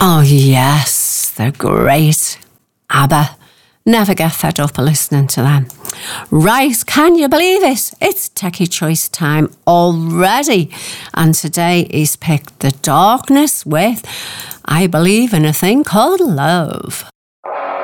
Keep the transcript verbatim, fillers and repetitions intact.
Oh yes, they're great. ABBA. Never get fed up of listening to them. Right, can you believe it? It's Techie Choice time already. And today he's picked The Darkness with I Believe in a Thing Called Love.